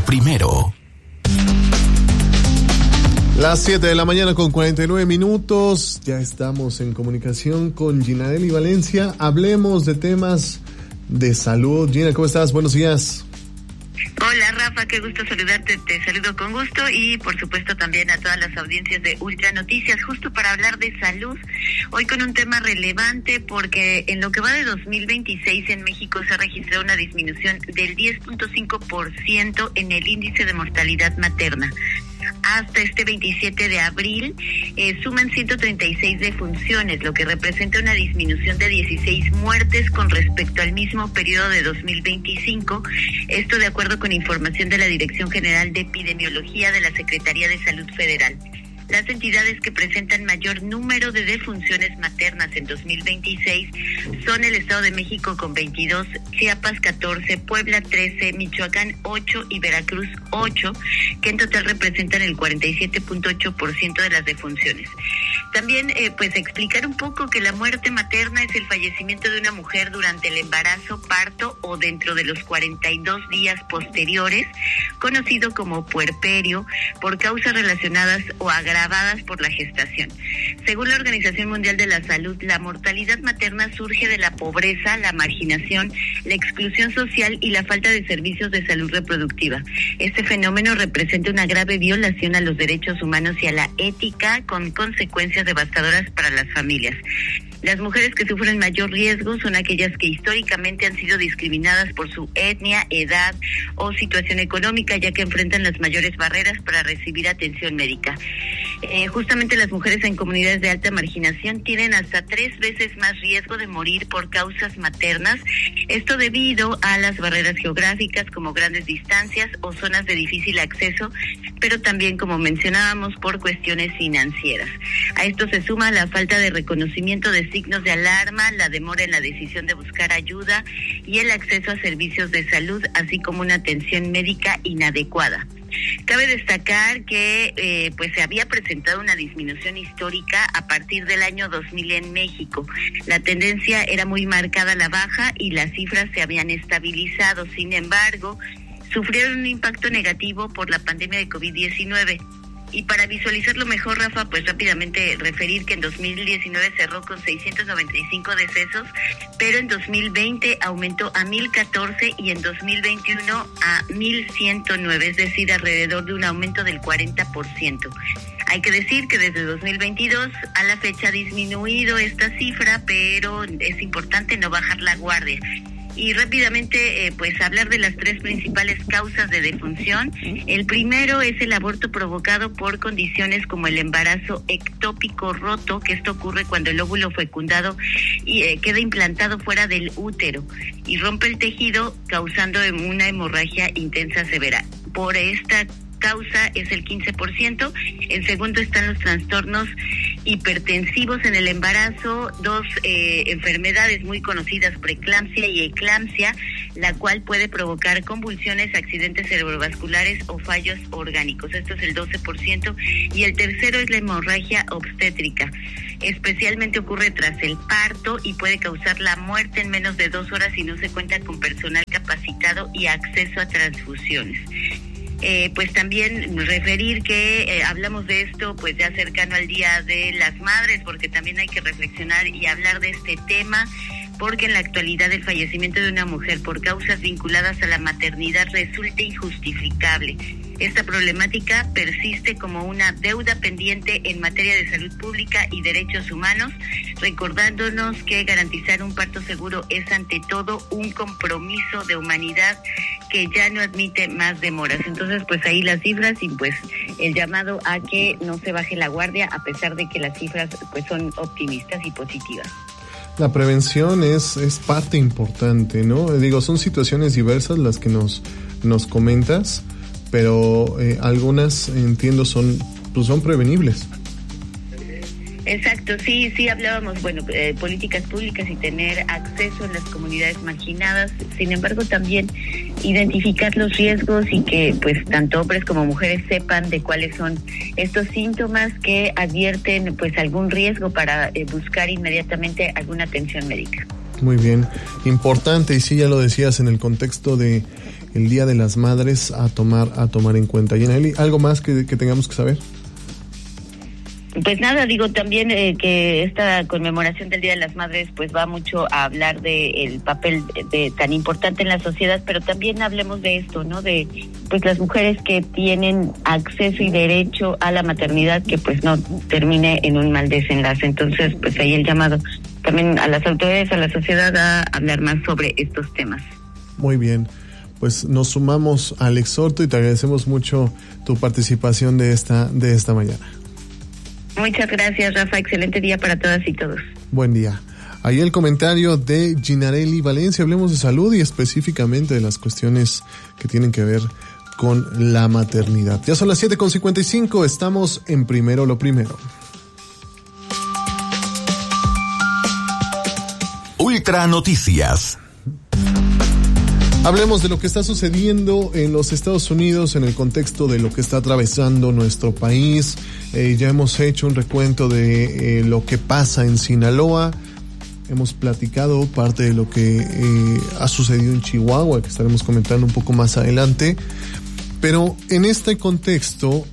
primero. Las 7 de la mañana con 49 minutos. Ya estamos en comunicación con Ginadeli Valencia. Hablemos de temas de salud. Gina, ¿cómo estás? Buenos días. Hola Rafa, qué gusto saludarte, te saludo con gusto y por supuesto también a todas las audiencias de Ultra Noticias, justo para hablar de salud, hoy con un tema relevante porque en lo que va de 2026 en México se ha registrado una disminución del 10.5% en el índice de mortalidad materna. Hasta este 27 de abril suman 136 defunciones, lo que representa una disminución de 16 muertes con respecto al mismo periodo de 2025. Esto de acuerdo con información de la Dirección General de Epidemiología de la Secretaría de Salud Federal. Las entidades que presentan mayor número de defunciones maternas en 2026 son el Estado de México con 22, Chiapas 14, Puebla 13, Michoacán 8 y Veracruz 8, que en total representan el 47.8% de las defunciones. También pues explicar un poco que la muerte materna es el fallecimiento de una mujer durante el embarazo, parto o dentro de los 42 días posteriores, conocido como puerperio, por causas relacionadas o agravadas por la gestación. Según la Organización Mundial de la Salud, la mortalidad materna surge de la pobreza, la marginación, la exclusión social y la falta de servicios de salud reproductiva. Este fenómeno representa una grave violación a los derechos humanos y a la ética, con consecuencias devastadoras para las familias. Las mujeres que sufren mayor riesgo son aquellas que históricamente han sido discriminadas por su etnia, edad o situación económica, ya que enfrentan las mayores barreras para recibir atención médica. Justamente las mujeres en comunidades de alta marginación tienen hasta 3 veces más riesgo de morir por causas maternas, esto debido a las barreras geográficas como grandes distancias o zonas de difícil acceso, pero también, como mencionábamos, por cuestiones financieras. A esto se suma la falta de reconocimiento de signos de alarma, la demora en la decisión de buscar ayuda y el acceso a servicios de salud, así como una atención médica inadecuada. Cabe destacar que pues se había presentado una disminución histórica a partir del año 2000 en México. La tendencia era muy marcada a la baja y las cifras se habían estabilizado. Sin embargo, sufrieron un impacto negativo por la pandemia de COVID-19. Y para visualizarlo mejor, Rafa, pues rápidamente referir que en 2019 cerró con 695 decesos, pero en 2020 aumentó a 1,014 y en 2021 a 1,109, es decir, alrededor de un aumento del 40%. Hay que decir que desde 2022 a la fecha ha disminuido esta cifra, pero es importante no bajar la guardia. Y rápidamente, pues hablar de las 3 principales causas de defunción. El primero es el aborto provocado por condiciones como el embarazo ectópico roto, que esto ocurre cuando el óvulo fecundado queda implantado fuera del útero y rompe el tejido, causando una hemorragia intensa severa. Por esta causa es el 15%. En segundo están los trastornos hipertensivos en el embarazo, 2 enfermedades muy conocidas, preeclampsia y eclampsia, la cual puede provocar convulsiones, accidentes cerebrovasculares o fallos orgánicos. Esto es el 12%. Y el tercero es la hemorragia obstétrica. Especialmente ocurre tras el parto y puede causar la muerte en menos de 2 horas si no se cuenta con personal capacitado y acceso a transfusiones. Pues también referir que hablamos de esto pues ya cercano al Día de las Madres, porque también hay que reflexionar y hablar de este tema, porque en la actualidad el fallecimiento de una mujer por causas vinculadas a la maternidad resulta injustificable. Esta problemática persiste como una deuda pendiente en materia de salud pública y derechos humanos, recordándonos que garantizar un parto seguro es ante todo un compromiso de humanidad que ya no admite más demoras. Entonces, pues ahí las cifras y pues el llamado a que no se baje la guardia a pesar de que las cifras pues son optimistas y positivas. La prevención es parte importante, ¿no? Digo, son situaciones diversas las que nos comentas, pero algunas, entiendo, son prevenibles. Exacto, sí, hablábamos, políticas públicas y tener acceso en las comunidades marginadas. Sin embargo, también identificar los riesgos y que pues tanto hombres como mujeres sepan de cuáles son estos síntomas que advierten pues algún riesgo para buscar inmediatamente alguna atención médica. Muy bien, importante, y sí, ya lo decías, en el contexto de el Día de las Madres, a tomar en cuenta. Y Anely, ¿algo más que tengamos que saber? Pues nada, digo también que esta conmemoración del Día de las Madres pues va mucho a hablar de el papel de tan importante en la sociedad, pero también hablemos de esto, ¿no? De pues las mujeres que tienen acceso y derecho a la maternidad, que pues no termine en un mal desenlace. Entonces, pues ahí el llamado también a las autoridades, a la sociedad, a hablar más sobre estos temas. Muy bien, pues nos sumamos al exhorto y te agradecemos mucho tu participación de esta mañana. Muchas gracias, Rafa. Excelente día para todas y todos. Buen día. Ahí el comentario de Ginarelli Valencia. Hablemos de salud y específicamente de las cuestiones que tienen que ver con la maternidad. Ya son las 7:55. Estamos en Primero lo Primero. Ultra Noticias. Hablemos de lo que está sucediendo en los Estados Unidos en el contexto de lo que está atravesando nuestro país. Ya hemos hecho un recuento de lo que pasa en Sinaloa. Hemos platicado parte de lo que ha sucedido en Chihuahua, que estaremos comentando un poco más adelante. Pero en este contexto,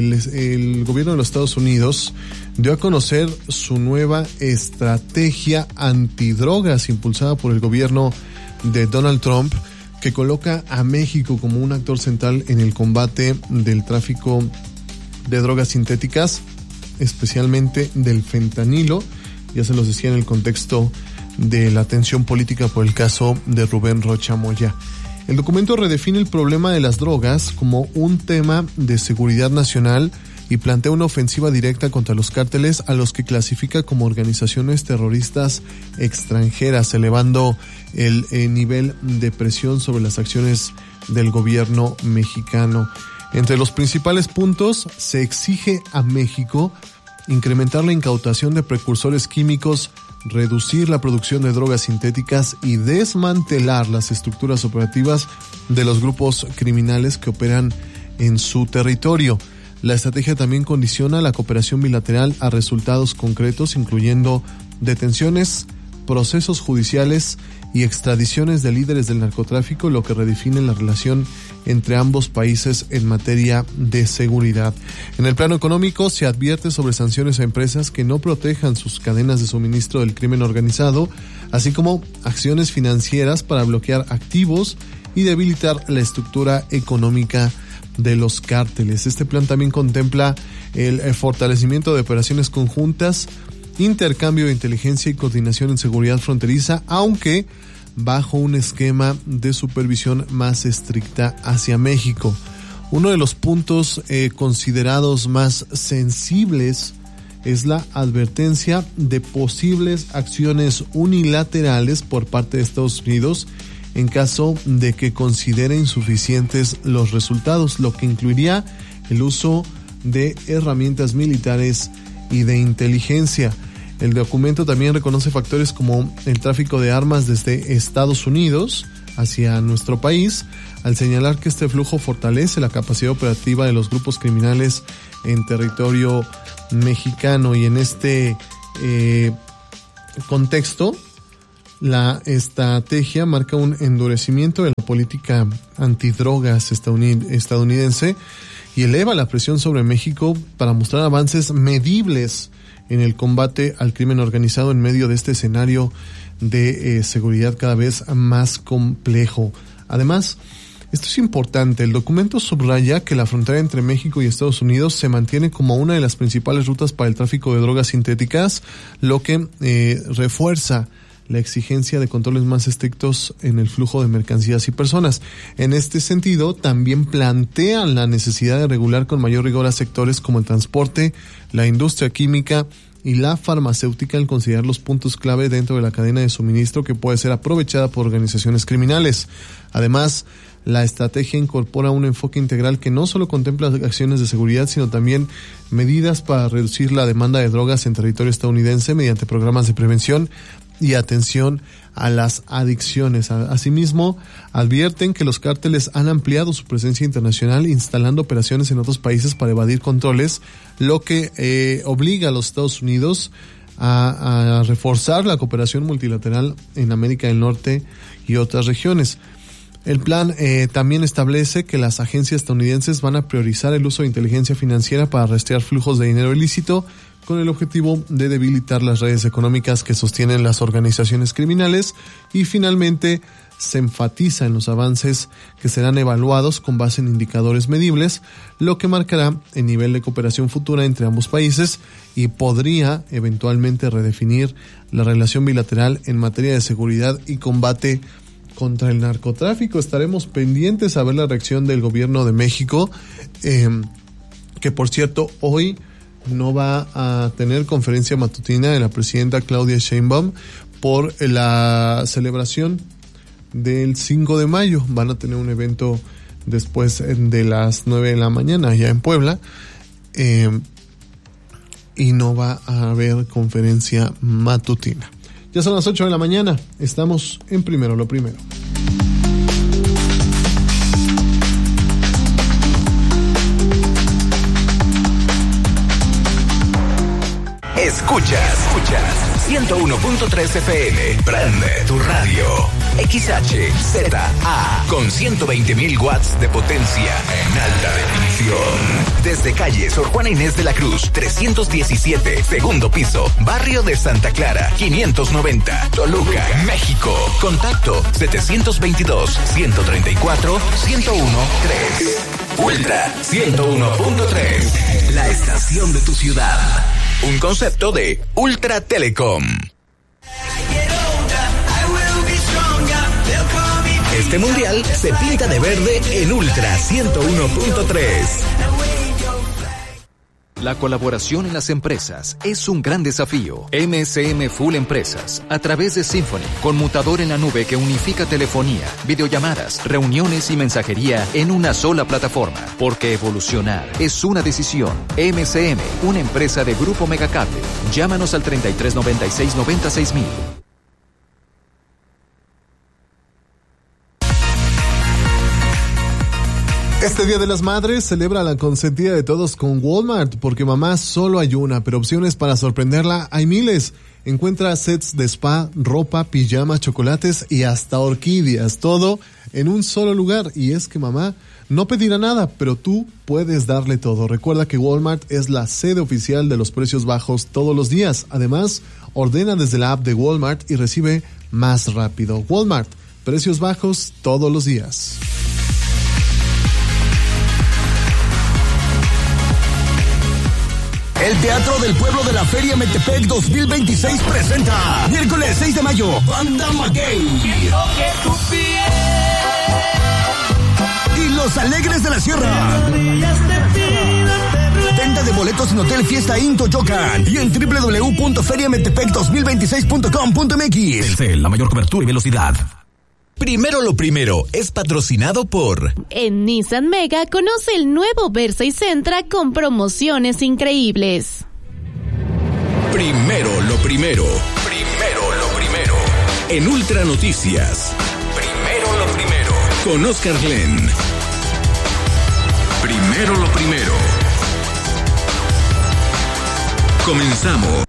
el gobierno de los Estados Unidos dio a conocer su nueva estrategia antidrogas impulsada por el gobierno de Donald Trump, que coloca a México como un actor central en el combate del tráfico de drogas sintéticas, especialmente del fentanilo. Ya se los decía en el contexto de la tensión política por el caso de Rubén Rocha Moya. El documento redefine el problema de las drogas como un tema de seguridad nacional y plantea una ofensiva directa contra los cárteles, a los que clasifica como organizaciones terroristas extranjeras, elevando el nivel de presión sobre las acciones del gobierno mexicano. Entre los principales puntos, se exige a México incrementar la incautación de precursores químicos, reducir la producción de drogas sintéticas y desmantelar las estructuras operativas de los grupos criminales que operan en su territorio. La estrategia también condiciona la cooperación bilateral a resultados concretos, incluyendo detenciones, procesos judiciales y extradiciones de líderes del narcotráfico, lo que redefine la relación entre ambos países en materia de seguridad. En el plano económico, se advierte sobre sanciones a empresas que no protejan sus cadenas de suministro del crimen organizado, así como acciones financieras para bloquear activos y debilitar la estructura económica de los cárteles. Este plan también contempla el fortalecimiento de operaciones conjuntas, intercambio de inteligencia y coordinación en seguridad fronteriza, aunque bajo un esquema de supervisión más estricta hacia México. Uno de los puntos considerados más sensibles es la advertencia de posibles acciones unilaterales por parte de Estados Unidos en caso de que considere insuficientes los resultados, lo que incluiría el uso de herramientas militares y de inteligencia. El documento también reconoce factores como el tráfico de armas desde Estados Unidos hacia nuestro país, al señalar que este flujo fortalece la capacidad operativa de los grupos criminales en territorio mexicano. Y en este contexto, la estrategia marca un endurecimiento de la política antidrogas estadounidense y eleva la presión sobre México para mostrar avances medibles en el combate al crimen organizado en medio de este escenario de seguridad cada vez más complejo. Además, esto es importante, el documento subraya que la frontera entre México y Estados Unidos se mantiene como una de las principales rutas para el tráfico de drogas sintéticas, lo que refuerza la exigencia de controles más estrictos en el flujo de mercancías y personas. En este sentido, también plantean la necesidad de regular con mayor rigor a sectores como el transporte, la industria química y la farmacéutica, al considerar los puntos clave dentro de la cadena de suministro que puede ser aprovechada por organizaciones criminales. Además, la estrategia incorpora un enfoque integral que no solo contempla acciones de seguridad, sino también medidas para reducir la demanda de drogas en territorio estadounidense mediante programas de prevención y atención a las adicciones. Asimismo, advierten que los cárteles han ampliado su presencia internacional, instalando operaciones en otros países para evadir controles, lo que obliga a los Estados Unidos a reforzar la cooperación multilateral en América del Norte y otras regiones. El plan también establece que las agencias estadounidenses van a priorizar el uso de inteligencia financiera para rastrear flujos de dinero ilícito con el objetivo de debilitar las redes económicas que sostienen las organizaciones criminales, y finalmente se enfatiza en los avances que serán evaluados con base en indicadores medibles, lo que marcará el nivel de cooperación futura entre ambos países y podría eventualmente redefinir la relación bilateral en materia de seguridad y combate contra el narcotráfico. Estaremos pendientes a ver la reacción del gobierno de México, que por cierto hoy no va a tener conferencia matutina de la presidenta Claudia Sheinbaum por la celebración del 5 de mayo. Van a tener un evento después de las 9 de la mañana allá en Puebla, y no va a haber conferencia matutina. Ya son las 8 de la mañana, estamos en Primero lo Primero. Escuchas 101.3 FM. Prende tu radio. XHZA con 120.000 watts de potencia en alta definición. Desde calle Sor Juana Inés de la Cruz, 317, segundo piso, barrio de Santa Clara, 590, Toluca, México. Contacto 722-134-1013. Ultra 101.3. La estación de tu ciudad. Un concepto de Ultra Telecom. Este mundial se pinta de verde en Ultra 101.3. La colaboración en las empresas es un gran desafío. MSM Full Empresas, a través de Symphony, conmutador en la nube que unifica telefonía, videollamadas, reuniones y mensajería en una sola plataforma. Porque evolucionar es una decisión. MSM, una empresa de Grupo Megacable. Llámanos al 3396-96000. Este Día de las Madres celebra la consentida de todos con Walmart, porque mamá solo hay una, pero opciones para sorprenderla hay miles. Encuentra sets de spa, ropa, pijamas, chocolates y hasta orquídeas, todo en un solo lugar. Y es que mamá no pedirá nada, pero tú puedes darle todo. Recuerda que Walmart es la sede oficial de los precios bajos todos los días. Además, ordena desde la app de Walmart y recibe más rápido. Walmart, precios bajos todos los días. El Teatro del Pueblo de la Feria Metepec 2026 presenta miércoles 6 de mayo, Banda Maguey y Los Alegres de la Sierra. Venta de boletos en Hotel Fiesta Inn Toyocan y en www.feriametepec2026.com.mx. Telcel, la mayor cobertura y velocidad. Primero lo Primero es patrocinado por... En Nissan Mega conoce el nuevo Versa y Sentra con promociones increíbles. Primero lo Primero. Primero lo Primero. En Ultra Noticias. Primero lo Primero. Con Oscar Glenn. Primero lo Primero. Comenzamos.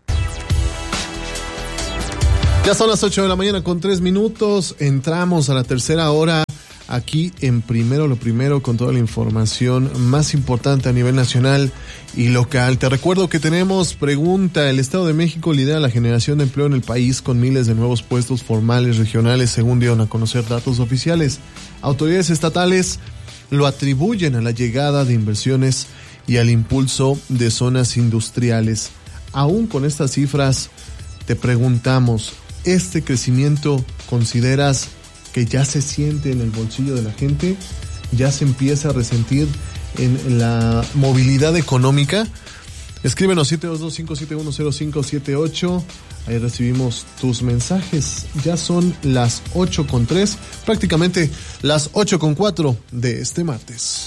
Ya son las 8 de la mañana con 3 minutos. Entramos a la tercera hora aquí en Primero lo Primero con toda la información más importante a nivel nacional y local. Te recuerdo que tenemos pregunta. El Estado de México lidera la generación de empleo en el país con miles de nuevos puestos formales regionales, según dieron a conocer datos oficiales. Autoridades estatales lo atribuyen a la llegada de inversiones y al impulso de zonas industriales. Aún con estas cifras, te preguntamos, ¿este crecimiento consideras que ya se siente en el bolsillo de la gente? ¿Ya se empieza a resentir en la movilidad económica? Escríbenos 722-571-0578. Ahí recibimos tus mensajes. Ya son las 8:03, prácticamente las 8:04 de este martes.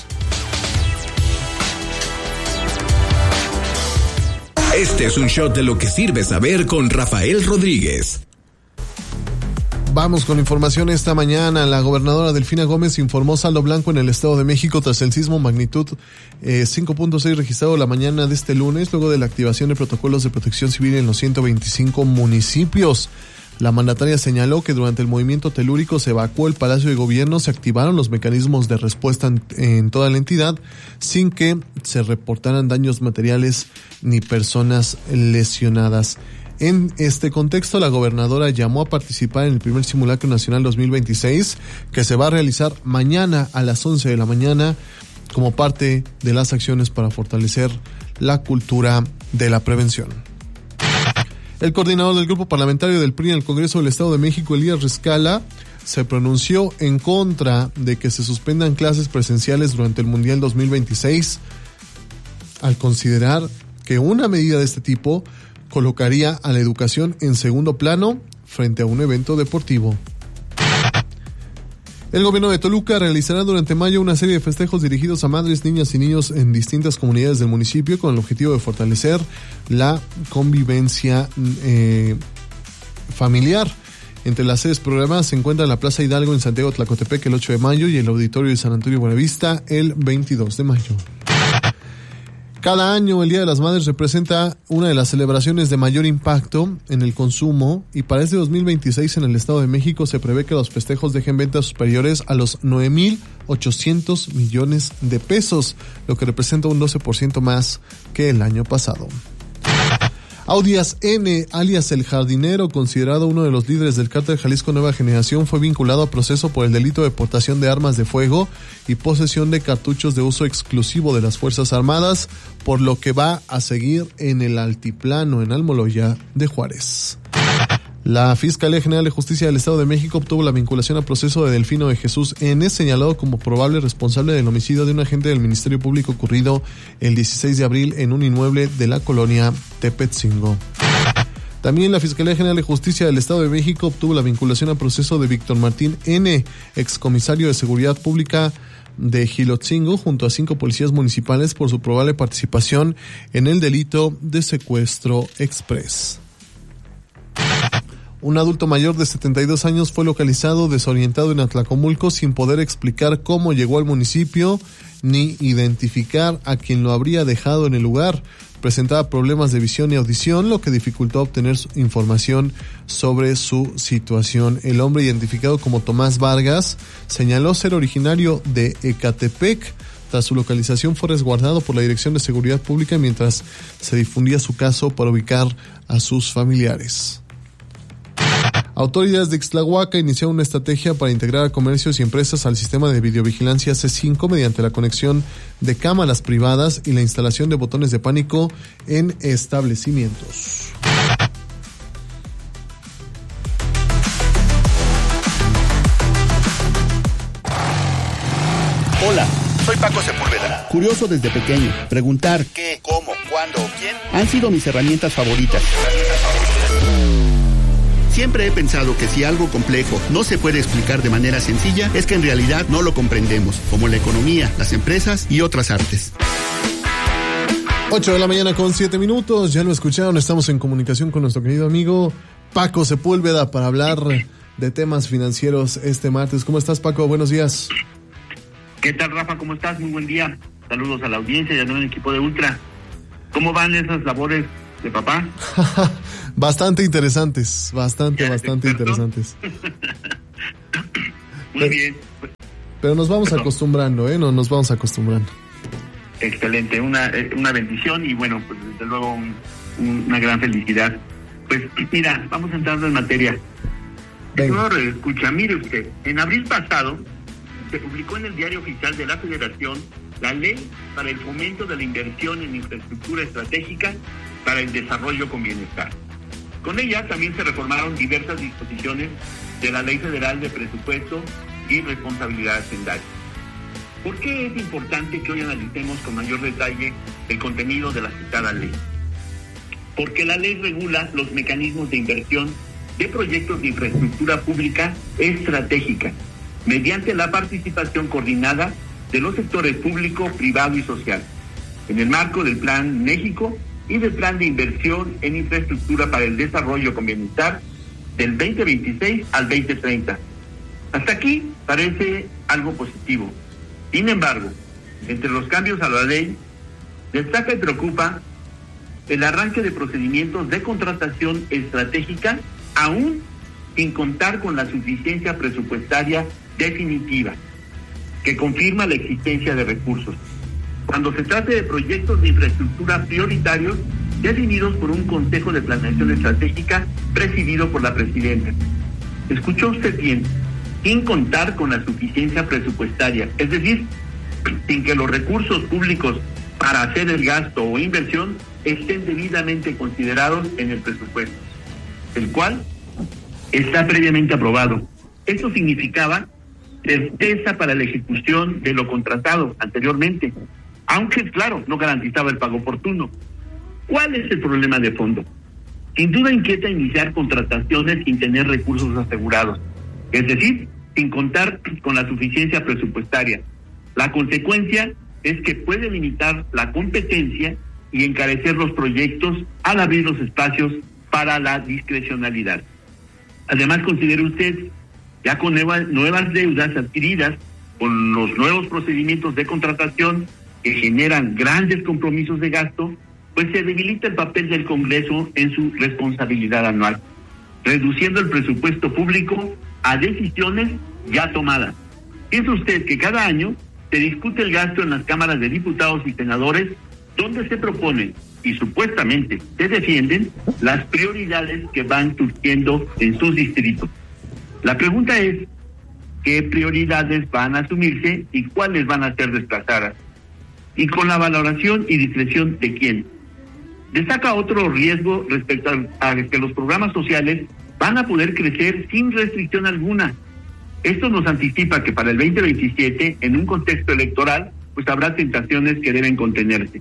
Este es un shot de lo que sirve saber con Rafael Rodríguez. Vamos con información esta mañana. La gobernadora Delfina Gómez informó saldo blanco en el Estado de México tras el sismo magnitud 5.6 registrado la mañana de este lunes, luego de la activación de protocolos de protección civil en los 125 municipios. La mandataria señaló que durante el movimiento telúrico se evacuó el Palacio de Gobierno, se activaron los mecanismos de respuesta en toda la entidad, sin que se reportaran daños materiales ni personas lesionadas. En este contexto, la gobernadora llamó a participar en el primer simulacro nacional 2026, que se va a realizar mañana a las 11 de la mañana, como parte de las acciones para fortalecer la cultura de la prevención. El coordinador del grupo parlamentario del PRI en el Congreso del Estado de México, Elías Rescala, se pronunció en contra de que se suspendan clases presenciales durante el Mundial 2026, al considerar que una medida de este tipo colocaría a la educación en segundo plano frente a un evento deportivo. El gobierno de Toluca realizará durante mayo una serie de festejos dirigidos a madres, niñas y niños en distintas comunidades del municipio con el objetivo de fortalecer la convivencia familiar. Entre las sedes programadas se encuentran la Plaza Hidalgo en Santiago Tlacotepec el 8 de mayo y el Auditorio de San Antonio Buenavista el 22 de mayo. Cada año el Día de las Madres representa una de las celebraciones de mayor impacto en el consumo y para este 2026 en el Estado de México se prevé que los festejos dejen ventas superiores a los 9,800 millones de pesos, lo que representa un 12% más que el año pasado. Audias N., alias El Jardinero, considerado uno de los líderes del cártel Jalisco Nueva Generación, fue vinculado a proceso por el delito de portación de armas de fuego y posesión de cartuchos de uso exclusivo de las Fuerzas Armadas, por lo que va a seguir en el altiplano en Almoloya de Juárez. La Fiscalía General de Justicia del Estado de México obtuvo la vinculación a proceso de Delfino de Jesús N., señalado como probable responsable del homicidio de un agente del Ministerio Público ocurrido el 16 de abril en un inmueble de la colonia Tepetzingo. También la Fiscalía General de Justicia del Estado de México obtuvo la vinculación a proceso de Víctor Martín N., excomisario de Seguridad Pública de Gilotzingo, junto a 5 policías municipales por su probable participación en el delito de secuestro express. Un adulto mayor de 72 años fue localizado desorientado en Atlacomulco sin poder explicar cómo llegó al municipio ni identificar a quien lo habría dejado en el lugar. Presentaba problemas de visión y audición, lo que dificultó obtener información sobre su situación. El hombre, identificado como Tomás Vargas, señaló ser originario de Ecatepec. Tras su localización fue resguardado por la Dirección de Seguridad Pública mientras se difundía su caso para ubicar a sus familiares. Autoridades de Ixtlahuaca iniciaron una estrategia para integrar a comercios y empresas al sistema de videovigilancia C5 mediante la conexión de cámaras privadas y la instalación de botones de pánico en establecimientos. Hola, soy Paco Sepúlveda. Curioso desde pequeño. Preguntar qué, cómo, cuándo o quién han sido mis herramientas favoritas. Siempre he pensado que si algo complejo no se puede explicar de manera sencilla, es que en realidad no lo comprendemos, como la economía, las empresas y otras artes. 8 de la mañana con 7 minutos, ya lo escucharon, estamos en comunicación con nuestro querido amigo Paco Sepúlveda para hablar de temas financieros este martes. ¿Cómo estás, Paco? Buenos días. ¿Qué tal, Rafa? ¿Cómo estás? Muy buen día. Saludos a la audiencia y a todo el equipo de Ultra. ¿Cómo van esas labores de papá? Bastante interesantes, bastante interesantes. Muy bien. Pero nos vamos acostumbrando, ¿eh? Nos vamos acostumbrando. Excelente, una bendición y bueno, pues desde luego una gran felicidad. Pues mira, vamos entrando en materia. Señor, escucha, mire usted, en abril pasado se publicó en el Diario Oficial de la Federación la Ley para el Fomento de la Inversión en Infraestructura Estratégica para el Desarrollo con Bienestar. Con ella también se reformaron diversas disposiciones de la Ley Federal de Presupuesto y Responsabilidad Hacendaria. ¿Por qué es importante que hoy analicemos con mayor detalle el contenido de la citada ley? Porque la ley regula los mecanismos de inversión de proyectos de infraestructura pública estratégica, mediante la participación coordinada de los sectores público, privado y social, en el marco del Plan México y del Plan de Inversión en Infraestructura para el Desarrollo con Bienestar del 2026 al 2030. Hasta aquí parece algo positivo. Sin embargo, entre los cambios a la ley, destaca y preocupa el arranque de procedimientos de contratación estratégica, aún sin contar con la suficiencia presupuestaria definitiva, que confirma la existencia de recursos, cuando se trate de proyectos de infraestructura prioritarios definidos por un Consejo de Planeación Estratégica presidido por la Presidenta. Escuchó usted bien, sin contar con la suficiencia presupuestaria, es decir, sin que los recursos públicos para hacer el gasto o inversión estén debidamente considerados en el presupuesto, el cual está previamente aprobado. Esto significaba certeza para la ejecución de lo contratado anteriormente, aunque, claro, no garantizaba el pago oportuno. ¿Cuál es el problema de fondo? Sin duda inquieta iniciar contrataciones sin tener recursos asegurados, es decir, sin contar con la suficiencia presupuestaria. La consecuencia es que puede limitar la competencia y encarecer los proyectos al abrir los espacios para la discrecionalidad. Además, considere usted, ya con nuevas deudas adquiridas, con los nuevos procedimientos de contratación que generan grandes compromisos de gasto, pues se debilita el papel del Congreso en su responsabilidad anual, reduciendo el presupuesto público a decisiones ya tomadas. Piensa usted que cada año se discute el gasto en las cámaras de diputados y senadores, donde se proponen y supuestamente se defienden las prioridades que van surgiendo en sus distritos. La pregunta es, ¿qué prioridades van a asumirse y cuáles van a ser desplazadas? ¿Y con la valoración y discreción de quién? Destaca otro riesgo respecto a que los programas sociales van a poder crecer sin restricción alguna. Esto nos anticipa que para el 2027, en un contexto electoral, pues habrá tentaciones que deben contenerse.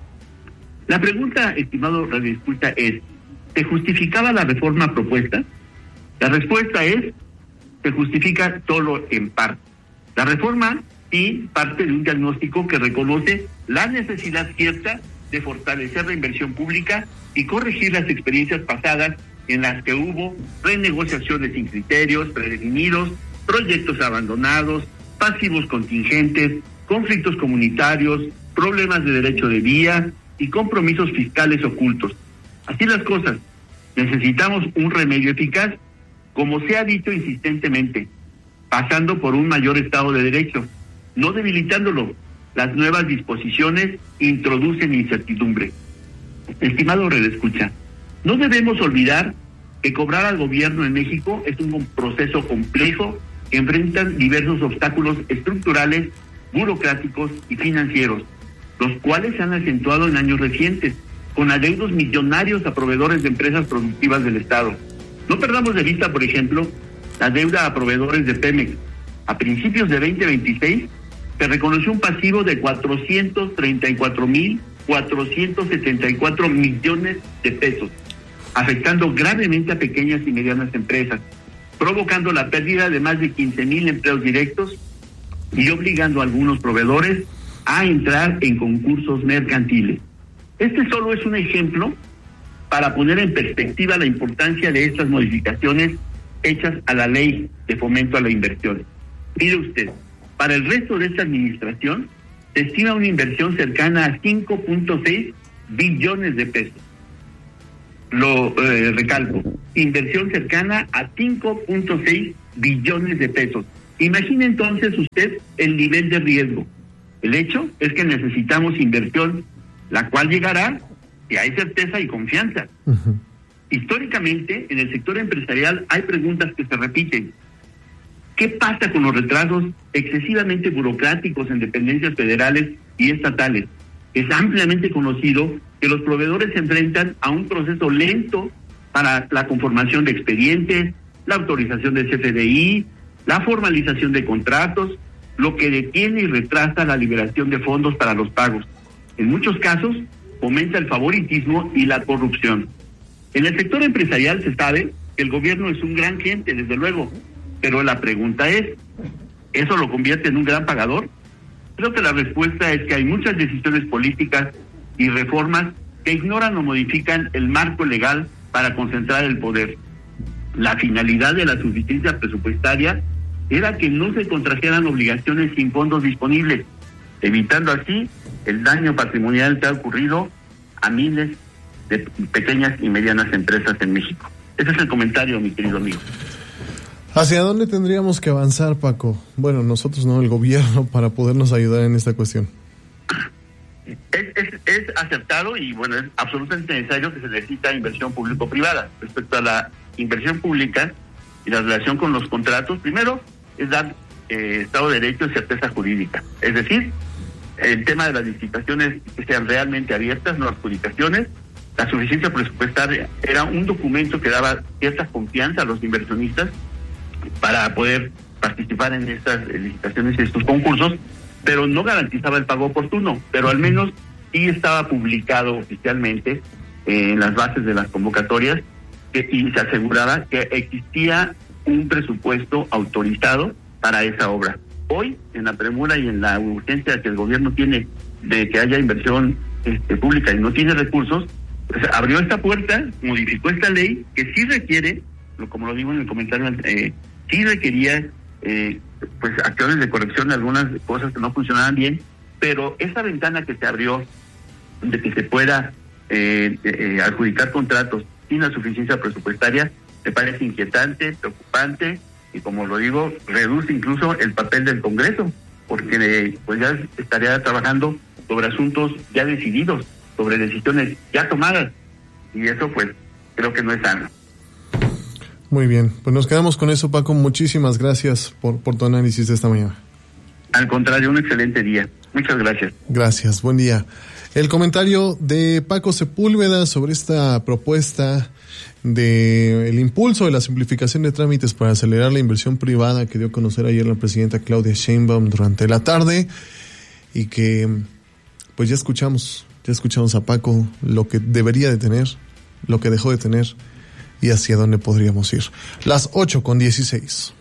La pregunta, estimado radioescucha, es, ¿se justificaba la reforma propuesta? La respuesta es, se justifica solo en parte. La reforma sí parte de un diagnóstico que reconoce la necesidad cierta de fortalecer la inversión pública y corregir las experiencias pasadas en las que hubo renegociaciones sin criterios predefinidos, proyectos abandonados, pasivos contingentes, conflictos comunitarios, problemas de derecho de vía y compromisos fiscales ocultos. Así las cosas, necesitamos un remedio eficaz, como se ha dicho insistentemente, pasando por un mayor Estado de Derecho, no debilitándolo. Las nuevas disposiciones introducen incertidumbre. Estimado redescucha, no debemos olvidar que cobrar al gobierno en México es un proceso complejo que enfrentan diversos obstáculos estructurales, burocráticos y financieros, los cuales se han acentuado en años recientes, con adeudos millonarios a proveedores de empresas productivas del Estado. No perdamos de vista, por ejemplo, la deuda a proveedores de Pemex. A principios de 2026 se reconoció un pasivo de 434.474 millones de pesos, afectando gravemente a pequeñas y medianas empresas, provocando la pérdida de más de 15,000 empleos directos y obligando a algunos proveedores a entrar en concursos mercantiles. Este solo es un ejemplo para poner en perspectiva la importancia de estas modificaciones hechas a la ley de fomento a la inversión. Mire usted, para el resto de esta administración se estima una inversión cercana a 5.6 billones de pesos. Lo recalco, inversión cercana a 5.6 billones de pesos. Imagine entonces usted el nivel de riesgo. El hecho es que necesitamos inversión, la cual llegará si hay certeza y confianza. Uh-huh. Históricamente, en el sector empresarial hay preguntas que se repiten. ¿Qué pasa con los retrasos excesivamente burocráticos en dependencias federales y estatales? Es ampliamente conocido que los proveedores se enfrentan a un proceso lento para la conformación de expedientes, la autorización del CFDI, la formalización de contratos, lo que detiene y retrasa la liberación de fondos para los pagos. En muchos casos, fomenta el favoritismo y la corrupción. En el sector empresarial se sabe que el gobierno es un gran cliente, desde luego, pero la pregunta es, ¿eso lo convierte en un gran pagador? Creo que la respuesta es que hay muchas decisiones políticas y reformas que ignoran o modifican el marco legal para concentrar el poder. La finalidad de la suficiencia presupuestaria era que no se contrajeran obligaciones sin fondos disponibles, evitando así el daño patrimonial que ha ocurrido a miles de pequeñas y medianas empresas en México. Ese es el comentario, mi querido amigo. ¿Hacia dónde tendríamos que avanzar, Paco? Bueno, nosotros no, el gobierno, para podernos ayudar en esta cuestión. Es acertado y bueno, es absolutamente necesario que se necesita inversión público-privada. Respecto a la inversión pública y la relación con los contratos, primero es dar Estado de Derecho y certeza jurídica. Es decir, el tema de las licitaciones que sean realmente abiertas, no adjudicaciones. La suficiencia presupuestaria era un documento que daba cierta confianza a los inversionistas para poder participar en estas licitaciones y estos concursos, pero no garantizaba el pago oportuno, pero al menos sí estaba publicado oficialmente en las bases de las convocatorias y se aseguraba que existía un presupuesto autorizado para esa obra. Hoy, en la premura y en la urgencia que el gobierno tiene de que haya inversión pública y no tiene recursos, pues abrió esta puerta, modificó esta ley que sí requiere, como lo digo en el comentario, sí requería pues acciones de corrección de algunas cosas que no funcionaban bien, pero esa ventana que se abrió de que se pueda adjudicar contratos sin la suficiencia presupuestaria me parece inquietante, preocupante y, como lo digo, reduce incluso el papel del Congreso, porque pues ya estaría trabajando sobre asuntos ya decididos, sobre decisiones ya tomadas, y eso pues creo que no es sano. Muy bien, pues nos quedamos con eso, Paco. Muchísimas gracias por tu análisis de esta mañana. Al contrario, un excelente día. Muchas gracias. Gracias, buen día. El comentario de Paco Sepúlveda sobre esta propuesta de el impulso de la simplificación de trámites para acelerar la inversión privada que dio a conocer ayer la presidenta Claudia Sheinbaum durante la tarde, y que pues ya escuchamos a Paco lo que debería de tener, lo que dejó de tener y hacia dónde podríamos ir. Las 8:16.